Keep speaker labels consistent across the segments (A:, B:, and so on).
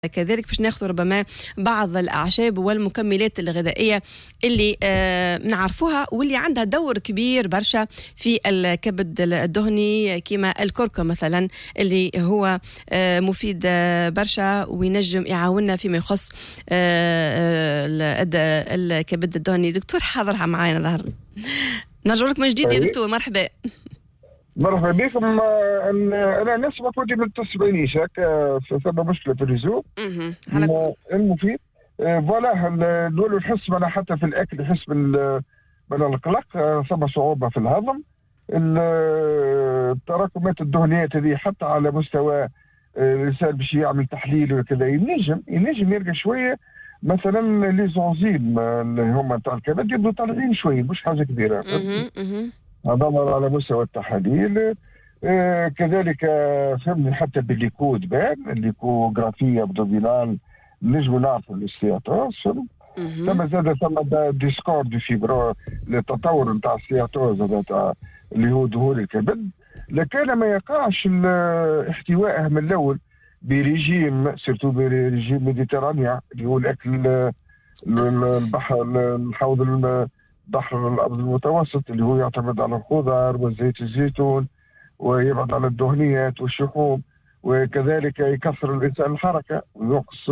A: كذلك باش ناخذ ربما بعض الأعشاب والمكملات الغذائية اللي نعرفوها واللي عندها دور كبير برشا في الكبد الدهني، كما الكركم مثلا اللي هو مفيد برشا وينجم يعاوننا فيما يخص الكبد الدهني. دكتور حاضرها معانا ظهر، نرجع لك من جديد يا دكتور. مرحبا.
B: مرحبا بكم. انا نسمع كنت ما تسمعينيش هكا، ثم مشكله في الريزو. المفيد فوالا نولوا نحس معنا حتى في الاكل، نحس من القلق، ثم صعوبه في الهضم. التراكمات الدهنيات هذه حتى على مستوى الانسان باش يعمل تحليل وكذا ينجم يلقى شويه مثلا لي زونزيم اللي هما تاع الكبد يبدو طالعين شويه، مش حاجه كبيره. هذا على مستوى التحاليل. كذلك فهمني حتى بالليكود بان الليكوغرافيا ابدومينال نجموا نعرفوا الاستياتوز. ثم زاد ديسكور دي فيبرو للتطور نتاع السياتوز هذا اللي هو دهون الكبد، لكان ما يقعش احتوائه من الاول بريجيم، سيرتو بريجيم ميديترانيا اللي هو الاكل البحر الحوض البحر الأبيض المتوسط اللي هو يعتمد على الخضار وزيت الزيتون ويبعد على الدهنيات والشحوم، وكذلك يكثر الإنسان الحركة وينقص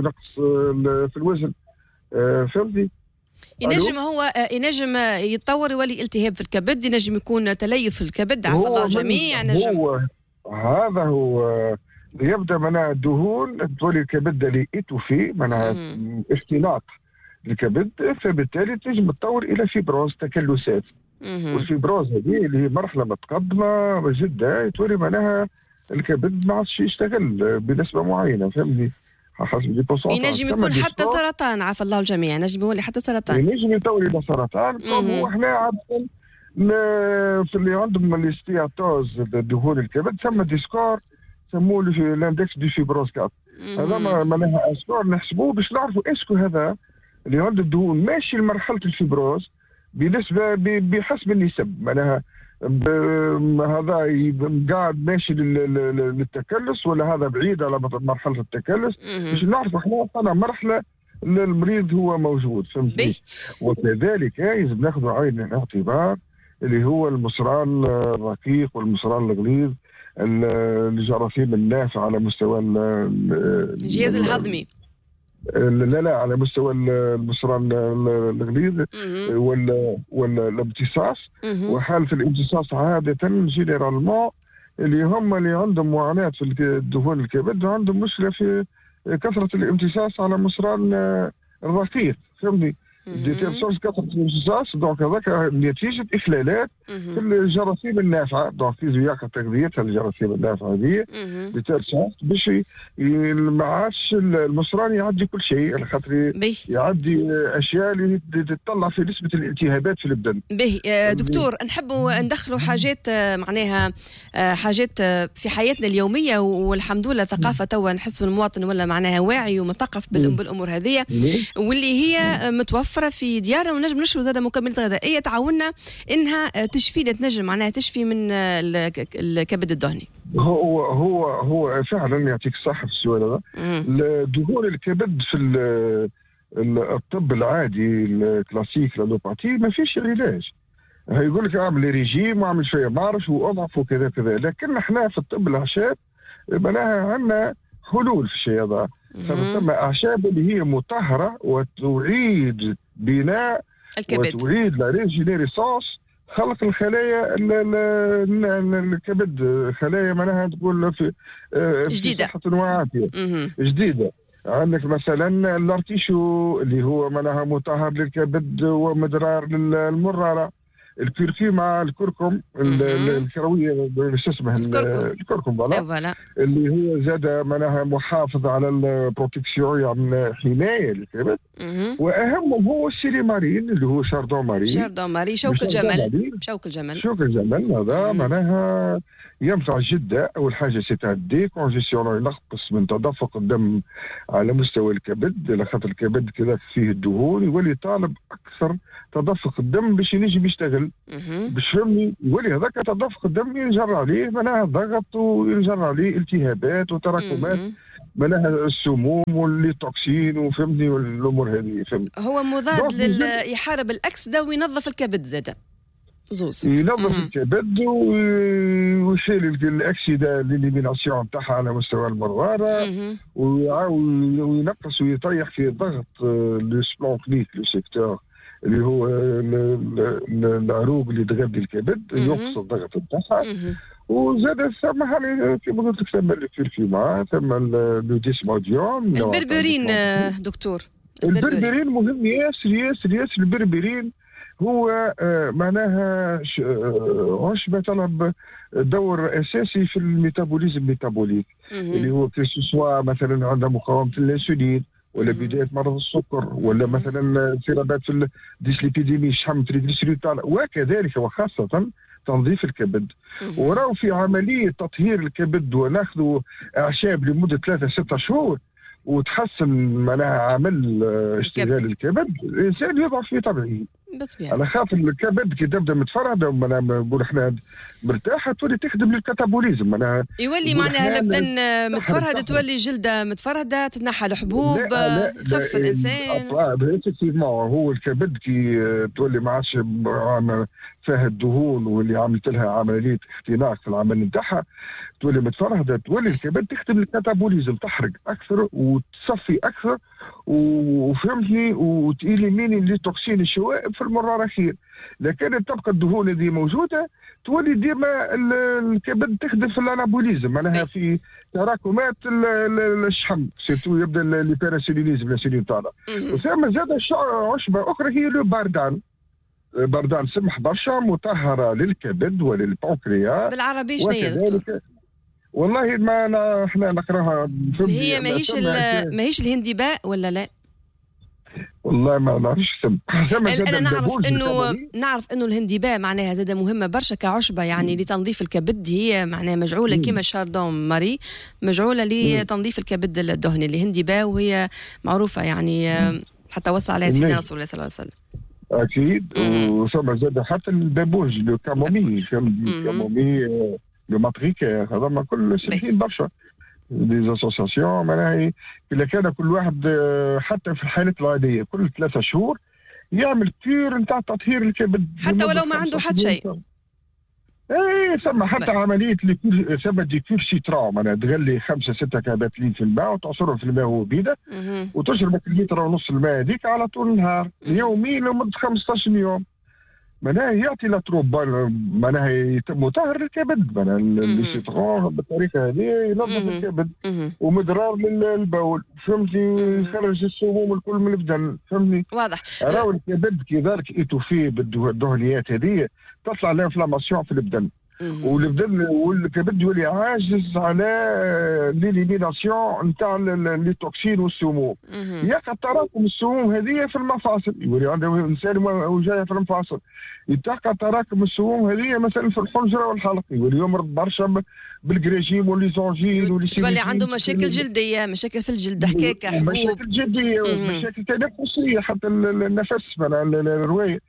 B: في الوزن. فهمتي؟
A: ينجم يتطور يولي التهاب في الكبد، ينجم يكون تليف في الكبد، عفى الله الجميع.
B: هذا هو يبدأ منها الدهون تولي الكبد اللي اتوفي منها اختناق الكبد، فبالتالي تنجم تطور الى فيبروز تكلسات. والفيبروز هذه اللي هي مرحله متقدمه جدا، تولي معناها الكبد ما عادش يشتغل بنسبه معينه. فهمني؟ حسب لي بوسونتاج
A: ينجم يكون حتى سرطان، عفى الله الجميع. ينجم يولي حتى سرطان،
B: ينجم يطور الى سرطان. وحنا عاده في اللي عندهم الاستياتوز دهون الكبد ثم ديسكور سموه الاندكس دي فيبروز 4. هذا معناها اسكور نحسبوه باش نعرفوا اسكو هذا اللي عند الدهون ماشي لمرحله الفيبروز بنسبه بحسب النسب، معناها هذا قاعد ماشي للتكلس ولا هذا بعيد على مرحله التكلس، باش نعرفوا احنا مرحله المريض هو موجود. فهمتني؟ وكذلك يجب ناخذ عين الاعتبار اللي هو المصران الرقيق والمصران الغليظ، الجراثيم النافعه على مستوى
A: الجهاز الهضمي.
B: لا على مستوى المصران الغليظ ولا الامتصاص. وحالة الامتصاص عادة جينيرالمون اللي عندهم معاناة في الدهون الكبد عندهم مشكلة في كثرة الامتصاص على مصران الرقيق. فهمني؟ كثرة الامتصاص دونك هذاك نتيجة إخلالات في الجراثيم النافعة، دونك في زياقة تغذيتها الجراثيم النافعة هذه باش ما عادش المصران يعدي كل شيء، خاطر يعدي أشياء اللي تطلع في نسبة الالتهابات في البدن.
A: دكتور نحبوا ندخلوا حاجات معناها حاجات في حياتنا اليومية، والحمد لله ثقافة توا نحسوا المواطن ولا معناها واعي ومثقف بالأمور هذه، واللي هي متوفرة في ديارنا، ونجم نشرو زاد مكملات غذائيه تعاوننا انها تشفينا، تنجم معناها تشفي من الكبد الدهني.
B: هو فعلا يعطيك الصحه في السؤال هذا. دهون الكبد في الطب العادي الكلاسيك الالوباتي ما فيش علاج. يقول لك اعمل ريجيم واعمل شويه مارش واضعف وكذا كذا، لكن احنا في الطب الاعشاب معناها عندنا حلول في الشيء هذا. ثم أعشاب اللي هي مطهرة وتعيد بناء الكبد، وتعيد لا ريجينيريسونس خلق الخلايا الكبد، خلايا معناها تقول في
A: جديدة
B: صحة وعافية جديدة. عندك مثلا الارتيشو اللي هو معناها مطهر للكبد ومدرار للمرارة. الكركم الكركم الكرويه شو اسمه الكركم فوالا اللي هو زاد معناها محافظ على البروتكسيون، يعني حمايه للكبد. واهمهم هو السيليمارين اللي هو شاردون ماري
A: شوك الجمل
B: هذا معناها ينفع جدا. اول حاجه سيتادي كونجيسيون، ينقص من تدفق الدم على مستوى الكبد، لخاطر الكبد كذا فيه الدهون يولي طالب اكثر تدفق الدم باش ينجم يشتغل باش فهمني. يولي هذاك تدفق الدم ينجر عليه معناها ضغط وينجر عليه التهابات وتراكمات معناها السموم والليتوكسين وفهمني والامور هذه فهمت.
A: هو مضاد يحارب الاكسده وينظف الكبد زاده زوز.
B: ينظف الكبد ويشيل الاكسده ليليميناسيون تاعها على مستوى المراره وينقص ويطيح في ضغط السبلونكليك لو سيكتور اللي هو العروق اللي تغذي الكبد، ينقص الضغط نتاعها. وزاد ثم كما قلت لك ثم الكركما، ثم الديسموديوم،
A: البربرين دكتور.
B: البربرين مهم ياسر ياسر ياسر. البربرين هو معناها عشبة تلعب دور أساسي في الميتابوليزم الميتابوليك اللي هو كسوا مثلا عندها مقاومة الانسولين ولا بداية مرض السكر ولا مثلا اضطرابات في الديسليبيديمي، شحم تريغليسيريد، وكذلك وخاصة تنظيف الكبد. وراو في عملية تطهير الكبد وناخذ أعشاب لمدة 3-6 شهور وتحسن معناها عمل اشتغال الكبد، الانسان يضعف في طبعه
A: بالطبيعه.
B: على خاطر الكبد كي تبدا متفرهده معناها نقول احنا مرتاحه تولي تخدم للكاتابوليزم، معناها
A: يولي معناها البدن متفرهده، تولي جلده متفرهده، تتنحى الحبوب، خف الانسان.
B: هو الكبد كي تولي ما عادش فيها الدهون واللي عملت لها عمليه اختناق في العمل نتاعها، تولي متفرهده، تولي الكبد تخدم الكاتابوليزم، تحرق اكثر وتصفي اكثر وفهمتني وتإليميني لي توكسين الشوائب في المرارة خير. لكن تبقى الدهون هذه موجوده تولي ديما الكبد تخدم في الانابوليزم، معناها في تراكمات الشحم، سيرتو يبدا البيراسيلينيزم الانسولين طالع. وثم زاد عشبه اخرى هي لو باردان. باردان سمح برشا، مطهره للكبد وللبنكرياس.
A: بالعربي شنو هي؟
B: والله ما احنا نقراها.
A: هي ماهيش الهندباء ولا لا؟
B: والله ما نعرفش.
A: انا نعرف انه الهندباء معناها زاده مهمه برشا كعشبه، يعني لتنظيف الكبد. هي معناها مجعوله كما شاردون ماري، مجعوله لتنظيف الكبد الدهني الهندباء، وهي معروفه يعني حتى وصى عليها سيدنا رسول الله صلى الله عليه وسلم.
B: اكيد. وثم زاد حتى البابوج لو كامومي، كامومي لو ماتريكير، هذا ما كل سنين برشا دي اسوسياسيون. معناها اذا كان كل واحد حتى في الحالات العاديه كل 3 شهور يعمل كير نتاع تطهير الكبد
A: حتى ولو ما عنده حتى شيء.
B: اي ثم حتى عمليه اللي ثم دي كير سيترون، معناها تغلي 5-6 كابات لين في الماء وتعصرهم في الماء وهو بيده وتشرب الليتر ونص الماء هذيك على طول النهار يوميا لمده 15 يوم. معناها يعطي لاتروبال، معناها يتم مطهر الكبد، معناها السيترون بالطريقه هذه ينظف الكبد ومضرار للبول، فهمتني، يخرج السموم الكل من البدن، فهمتني.
A: واضح.
B: راهو الكبد كذلك ايتوفي بالدهنيات هذه تطلع لانفلاماسيون في البدن، والكبد يولي عاجز على ليليميناسيون نتاع لي توكسين والسموم. يقع تراكم السموم هذه في المفاصل، يولي عنده انسان وجايه في المفاصل، يتقع تراكم السموم هذه مثلا في الحنجره والحلق، يولي يمرض برشا بالجريجيم والليزونجين
A: واللي عنده مشاكل جلديه، مشاكل في الجلد، حكاكه، حبوب،
B: مشاكل جلديه ومشاكل تنفسيه، حتى النفس الروايه.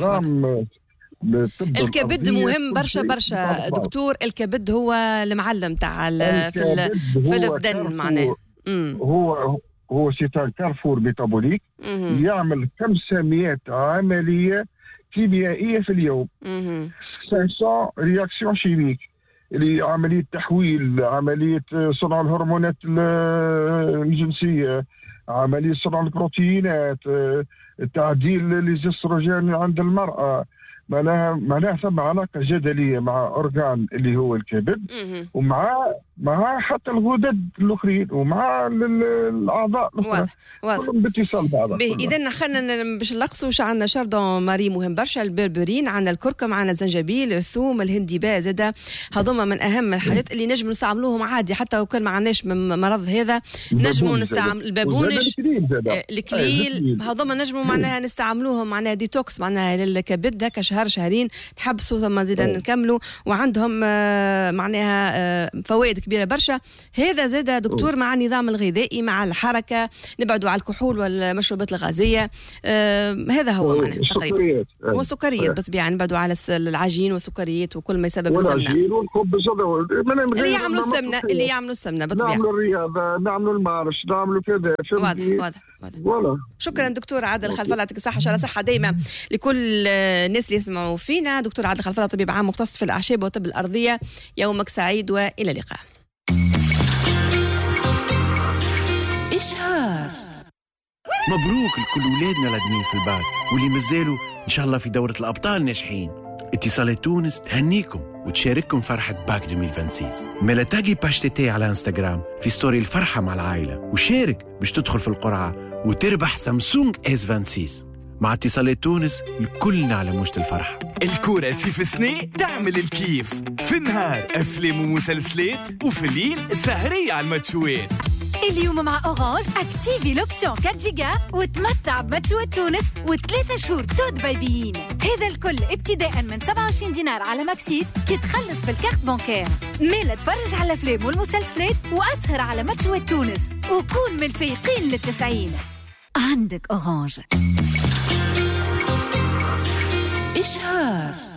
A: الكبد مهم برشا برشا دكتور. الكبد هو المعلم تاع في البدن معناه.
B: هو سيتان كارفور ميتابوليك، يعمل 500 عمليه كيميائيه في اليوم، 500 رياكسيون شيميك، اللي عمليه تحويل، عمليه صنع الهرمونات الجنسيه، عمليه صنع البروتينات، تعديل ليزستروجين عند المراه. معناها ثم علاقه جدليه مع اورغان اللي هو الكبد، ومع حتى الغدد الاخرين، ومع الاعضاء الاخرى، كلهم باتصال بعضهم.
A: اذا خلينا باش نلخصوا عندنا شاردون ماري مهم برشا، البربرين، عندنا الكركم، عندنا الزنجبيل، الثوم، الهندباء، زاده هذوما من اهم الحاجات اللي نجم نستعملوهم عادي حتى لو كان ما عندناش مرض هذا. نجموا نستعمل البابونج، الكليل، هذوما نجموا معناها نستعملوهم معناها ديتوكس معناها للكبد، هكا شهرين نحبسوا ثم زيدا نكملوا، وعندهم معناها فوائد كبيرة برشا. هذا زاد دكتور مع النظام الغذائي، مع الحركة، نبعدوا على الكحول والمشروبات الغازية. هذا هو معناه تقريبا. والسكريات بالطبيعة، نبعدوا على العجين والسكريات وكل ما يسبب السمنة.
B: والعجين والخبز
A: اللي يعملوا السمنة بالطبيعة.
B: نعملوا الرياضة، نعملوا المارش، نعملوا كذا.
A: واضح. شكرا دكتور عادل خلفلة، يعطيك الصحة، إن شاء الله صحة دايما لكل الناس اللي يسمعوا فينا. دكتور عادل خلفلة، طبيب عام مختص في الأعشاب والطب الأرضية. يومك سعيد وإلى اللقاء.
C: إشهار. مبروك لكل ولادنا الادمين في الباك واللي مازالوا ان شاء الله في دورة الابطال ناجحين. اتصالات تونس تهنيكم وتشارككم فرحة باك 2026. مالا تاقي باشتيتي على انستغرام في ستوري الفرحة مع العائلة وشارك باش تدخل في القرعة وتربح سامسونج S26. مع اتصالات تونس الكلنا على موجة الفرحة.
D: الكورة سيف سني تعمل الكيف، في النهار أفلام ومسلسلات، وفي الليل سهرية على الماتشوات.
E: اليوم مع أورانج اكتيفي لوبسيون 4 جيجا وتمتع بماتشوات تونس و3 شهور تود بايبيين. هذا الكل ابتداء من 27 دينار على ماكسيت كي تخلص بالكارت بانكير. ميلا تفرج على الأفلام والمسلسلات وأسهر على ماتشوات تونس وكون من الفايقين لل90. عندك أورانج. إشهار.